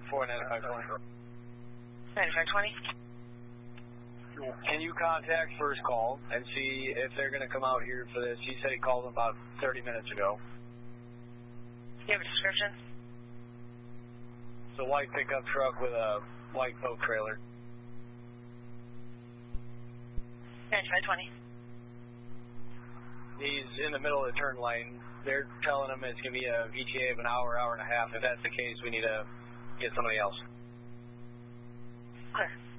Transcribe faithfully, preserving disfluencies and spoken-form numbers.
four ninety-five twenty. ninety-five twenty. Can you contact First Call and see if they're going to come out here for this? He said he called them about thirty minutes ago. Do you have a description? It's a white pickup truck with a white boat trailer. ninety-five twenty. He's in the middle of the turn lane. They're telling him it's going to be a E T A of an hour, hour and a half. If that's the case, we need to get somebody else. Clear.